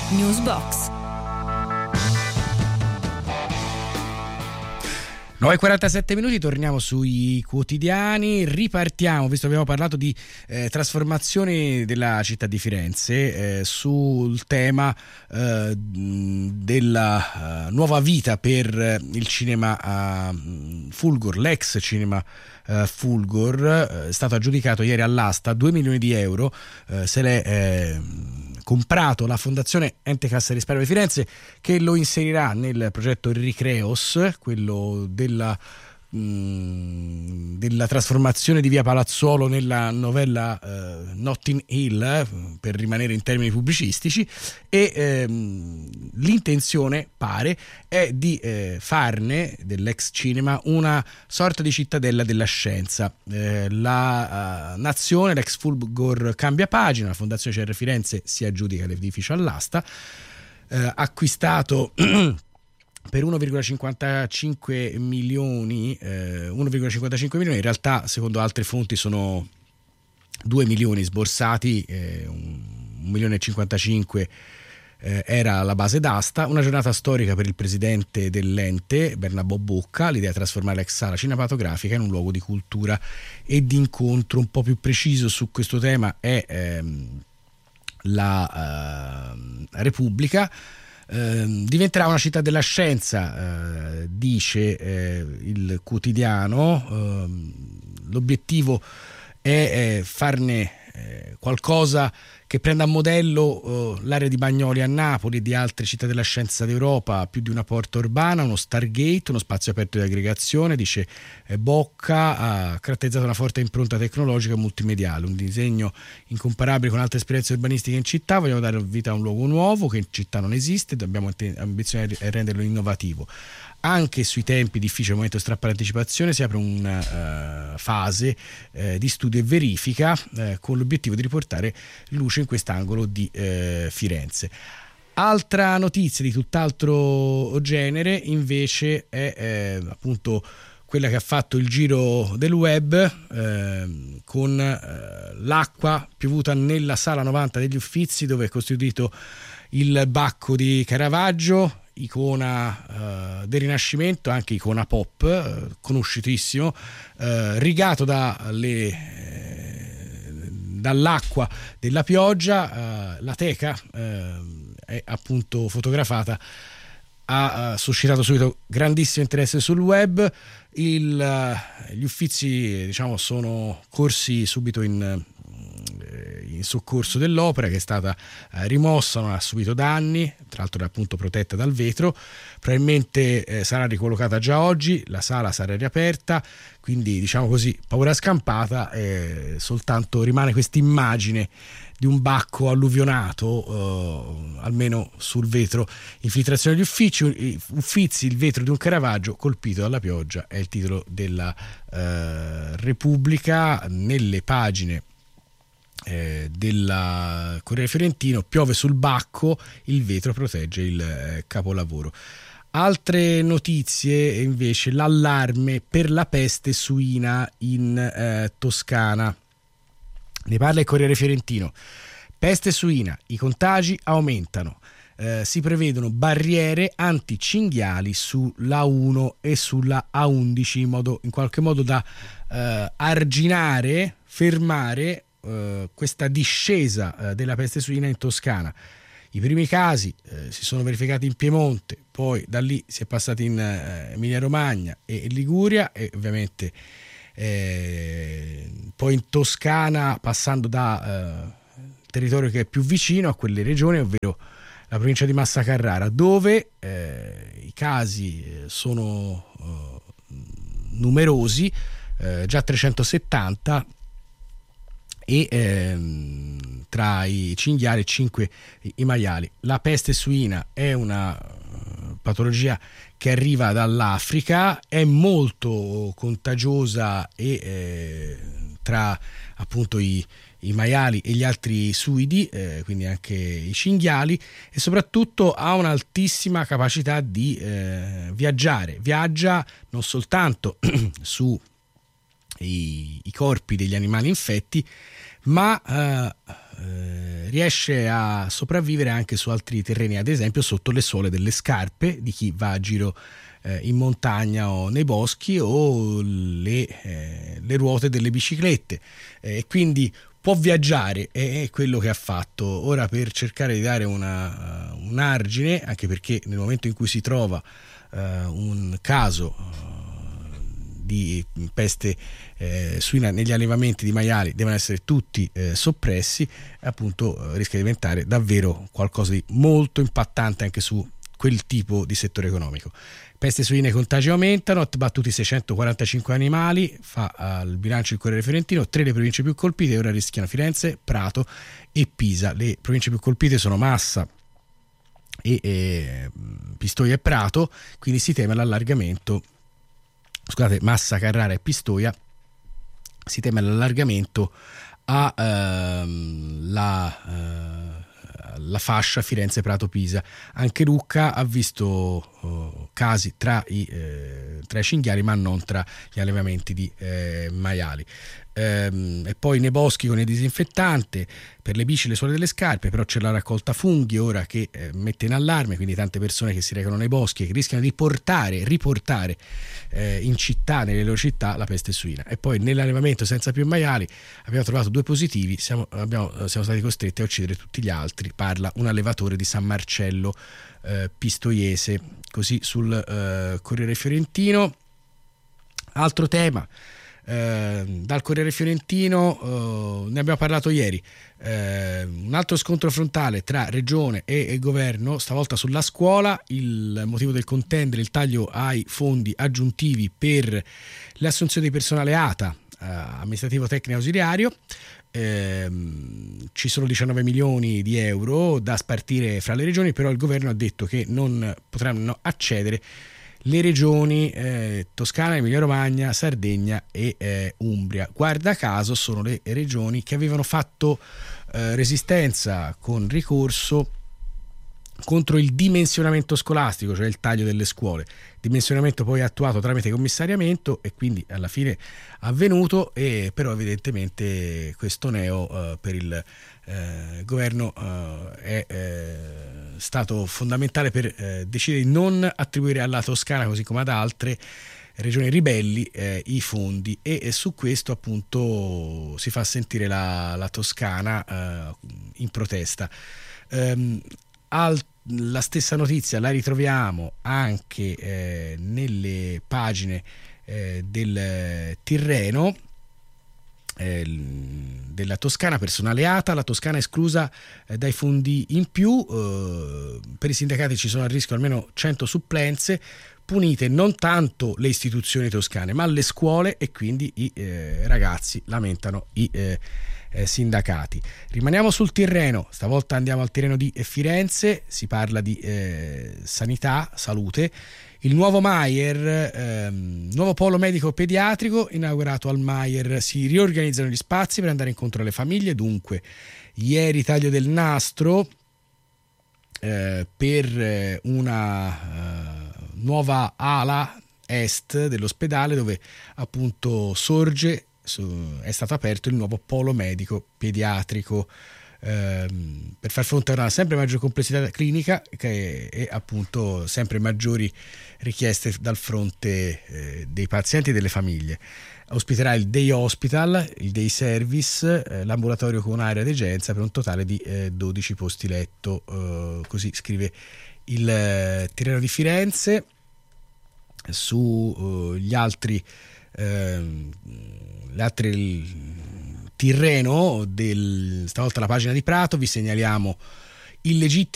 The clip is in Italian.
Newsbox. 9:47 minuti, torniamo sui quotidiani, ripartiamo, visto che abbiamo parlato di trasformazione della città di Firenze, sul tema della nuova vita per il cinema Fulgor, l'ex cinema Fulgor, è stato aggiudicato ieri all'asta 2 milioni di euro, se l'è comprato la Fondazione Ente Cassa di Risparmio di Firenze, che lo inserirà nel progetto Ricreos, quello della trasformazione di via Palazzuolo nella novella Notting Hill, per rimanere in termini pubblicistici, e l'intenzione pare è di farne dell'ex cinema una sorta di cittadella della scienza. La nazione, l'ex Fulgor cambia pagina, la Fondazione CR Firenze si aggiudica l'edificio all'asta, acquistato per 1,55 milioni, 1,55 milioni, in realtà secondo altre fonti sono 2 milioni sborsati, 1,55 milioni era la base d'asta. Una giornata storica per il presidente dell'ente, Bernabò Bocca, l'idea di trasformare l'ex sala cinematografica in un luogo di cultura e di incontro. Un po' più preciso su questo tema è la Repubblica. Diventerà una città della scienza, dice il quotidiano. L'obiettivo è farne qualcosa che prenda a modello l'area di Bagnoli a Napoli e di altre città della scienza d'Europa, più di una porta urbana, uno Stargate, uno spazio aperto di aggregazione, dice Bocca, ha caratterizzato una forte impronta tecnologica e multimediale, un disegno incomparabile con altre esperienze urbanistiche in città. Vogliamo dare vita a un luogo nuovo che in città non esiste, abbiamo ambizione di renderlo innovativo. Anche sui tempi difficili, al momento strappare anticipazione, si apre una fase di studio e verifica con l'obiettivo di riportare luce in quest'angolo di Firenze. Altra notizia di tutt'altro genere invece è appunto quella che ha fatto il giro del web, con l'acqua piovuta nella sala 90 degli Uffizi, dove è costituito il Bacco di Caravaggio, icona del Rinascimento, anche icona pop, conosciutissimo, rigato dall'acqua della pioggia. La teca è appunto fotografata, ha suscitato subito grandissimo interesse sul web. Gli Uffizi, diciamo, sono corsi subito in soccorso dell'opera, che è stata rimossa, non ha subito danni, tra l'altro è appunto protetta dal vetro. Probabilmente sarà ricollocata già oggi, la sala sarà riaperta, quindi diciamo così, paura scampata, soltanto rimane questa immagine di un bacco alluvionato, almeno sul vetro. Infiltrazione degli Uffizi, il vetro di un Caravaggio colpito dalla pioggia, è il titolo della Repubblica. Nelle pagine della Corriere Fiorentino: piove sul bacco, il vetro protegge il capolavoro. Altre notizie invece: l'allarme per la peste suina in Toscana. Ne parla il Corriere Fiorentino. Peste suina, i contagi aumentano, si prevedono barriere anticinghiali sulla 1 e sulla A11, in qualche modo da arginare, fermare questa discesa della peste suina in Toscana. I primi casi si sono verificati in Piemonte, poi da lì si è passati in Emilia Romagna e Liguria, e ovviamente poi in Toscana, passando da territorio che è più vicino a quelle regioni, ovvero la provincia di Massa Carrara, dove i casi sono numerosi, già 370, e tra i cinghiali e 5 i maiali. La peste suina è una patologia che arriva dall'Africa, è molto contagiosa, e tra appunto i maiali e gli altri suidi, quindi anche i cinghiali, e soprattutto ha un'altissima capacità di viaggiare. Viaggia non soltanto su i corpi degli animali infetti, ma riesce a sopravvivere anche su altri terreni, ad esempio sotto le suole delle scarpe di chi va a giro in montagna o nei boschi, o le ruote delle biciclette, e quindi può viaggiare, è quello che ha fatto. Ora, per cercare di dare un argine, anche perché nel momento in cui si trova un caso di peste suina negli allevamenti di maiali, devono essere tutti soppressi, appunto rischia di diventare davvero qualcosa di molto impattante anche su quel tipo di settore economico. Peste suine, i contagi aumentano, abbattuti 645 animali, fa il bilancio il Corriere Fiorentino. 3 le province più colpite, ora rischiano Firenze, Prato e Pisa. Le province più colpite sono Massa e Pistoia e Prato, quindi si teme l'allargamento, scusate, Massa, Carrara e Pistoia, si teme l'allargamento la fascia Firenze-Prato-Pisa. Anche Lucca ha visto casi tra i cinghiali, ma non tra gli allevamenti di maiali. E poi nei boschi con il disinfettante per le bici e le suole delle scarpe, però c'è la raccolta funghi ora che mette in allarme, quindi tante persone che si recano nei boschi e che rischiano di riportare in città, nelle loro città, la peste suina. E poi nell'allevamento senza più maiali abbiamo trovato 2 positivi, siamo stati costretti a uccidere tutti gli altri, parla un allevatore di San Marcello Pistoiese, così sul Corriere Fiorentino. Altro tema dal Corriere Fiorentino, ne abbiamo parlato ieri, un altro scontro frontale tra regione e governo, stavolta sulla scuola. Il motivo del contendere il taglio ai fondi aggiuntivi per le assunzioni di personale ATA, amministrativo tecnico ausiliario. Ci sono 19 milioni di euro da spartire fra le regioni, però il governo ha detto che non potranno accedere le regioni Toscana, Emilia Romagna, Sardegna e Umbria. Guarda caso sono le regioni che avevano fatto resistenza con ricorso contro il dimensionamento scolastico, cioè il taglio delle scuole. Dimensionamento poi attuato tramite commissariamento e quindi alla fine avvenuto, e però evidentemente questo neo per il governo è stato fondamentale per decidere di non attribuire alla Toscana, così come ad altre regioni ribelli, i fondi, e su questo appunto si fa sentire la Toscana in protesta. La stessa notizia la ritroviamo anche nelle pagine del Tirreno, della Toscana, personale ATA, la Toscana esclusa dai fondi in più. Per i sindacati ci sono a rischio almeno 100 supplenze, punite non tanto le istituzioni toscane ma le scuole, e quindi i ragazzi lamentano i sindacati. Rimaniamo sul Tirreno, stavolta andiamo al Tirreno di Firenze, si parla di salute. Il nuovo Maier, nuovo polo medico pediatrico inaugurato al Maier, si riorganizzano gli spazi per andare incontro alle famiglie. Dunque ieri taglio del nastro per una nuova ala est dell'ospedale, dove appunto è stato aperto il nuovo polo medico pediatrico per far fronte a una sempre maggiore complessità clinica e appunto sempre maggiori richieste dal fronte dei pazienti e delle famiglie. Ospiterà il day hospital, il day service, l'ambulatorio con area d'emergenza per un totale di 12 posti letto, così scrive il Tirreno di Firenze. Sugli altri Tirreno, stavolta la pagina di Prato, vi segnaliamo il legittimo